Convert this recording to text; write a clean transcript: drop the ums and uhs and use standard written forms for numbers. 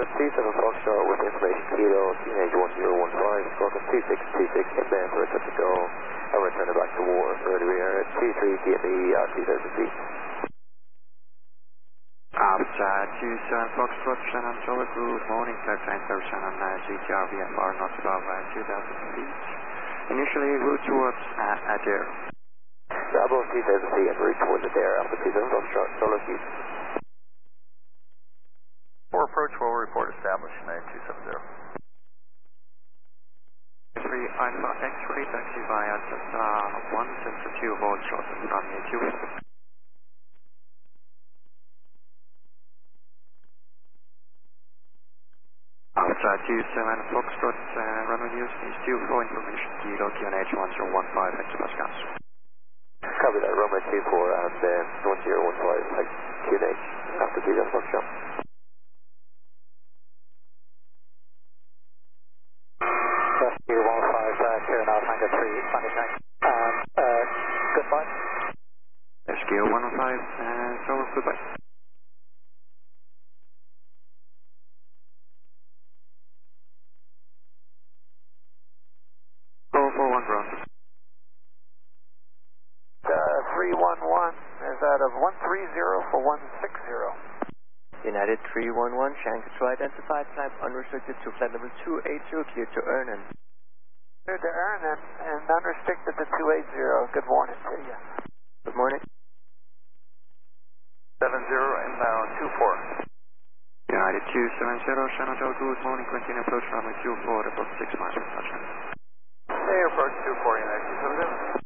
27 Foxtrot with information Kilo, QNH 1015, Scorpion 2626, inbound for a touch and go. I'll return it back to war. Ready we are at 23 DME, 2000 feet. Upside 27 Foxtrot, Shannon Tower, good morning, flight time for Shannon, GTR VFR, not above 2000 feet. Initially, route towards Adair. Bravo 3000 feet and route towards Adair after 27 Foxtrot, solo Q. For approach, will report established, United 270. 3 Alpha X-ray, taxi via Delta 1, Delta 2, hold short and runway 2. Outside 27 Foxtrot, runway news, needs 2 for information, Kilo, QNH 1015, hectopascals. Copy that, runway 24 and 1015, like QNH after 27 Foxtrot. Rescue 115, here now, Tango 3, landing tank. Goodbye. Rescue 115, so goodbye. Ground. 311 is out of 130 for 160. United 311, Shanghai to identified, climb unrestricted to flight level 280, clear to Ernan. Clear to Ernan and unrestricted to 280. Good morning to you. Good morning. 70 inbound 24. United 270, Shannon Tower, good morning, continue approach runway 24, report 6 miles from touchdown. Hey, approach 24, United 270.